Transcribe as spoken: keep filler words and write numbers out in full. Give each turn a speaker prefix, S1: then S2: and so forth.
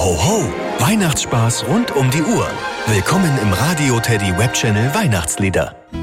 S1: ho, ho! Weihnachtsspaß rund um die Uhr. Willkommen im Radio Teddy Webchannel Weihnachtslieder.